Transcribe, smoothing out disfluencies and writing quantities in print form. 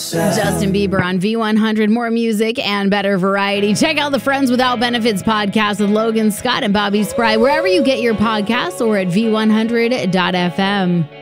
Justin Bieber on V100. More music and better variety. Check out the Friends Without Benefits podcast with Logan Scott and Bobby Spry wherever you get your podcasts or at V100.fm.